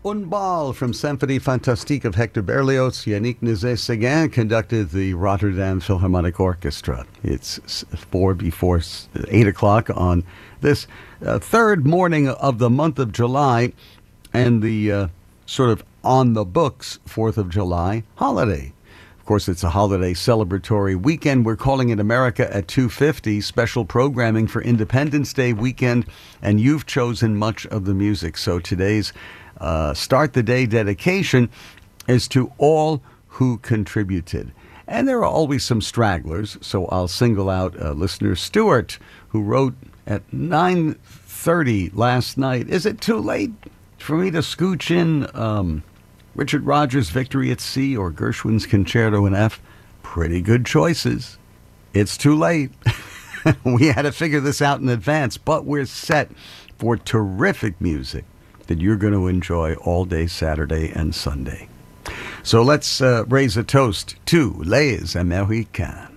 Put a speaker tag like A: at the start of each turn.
A: Un Bal from Symphonie Fantastique of Hector Berlioz. Yannick Nézet-Séguin conducted the Rotterdam Philharmonic Orchestra. It's 8 o'clock on this third morning of the month of July and the sort of on the books 4th of July holiday. Of course, it's a holiday celebratory weekend. We're calling it America at 250, special programming for Independence Day weekend, and you've chosen much of the music. So today's Start the Day dedication is to all who contributed. And there are always some stragglers, so I'll single out listener Stuart, who wrote at 9:30 last night, "Is it too late for me to scooch in Richard Rodgers' Victory at Sea or Gershwin's Concerto in F? Pretty good choices. It's too late." We had to figure this out in advance, but we're set for terrific music that you're going to enjoy all day Saturday and Sunday. So let's raise a toast to Les Américains.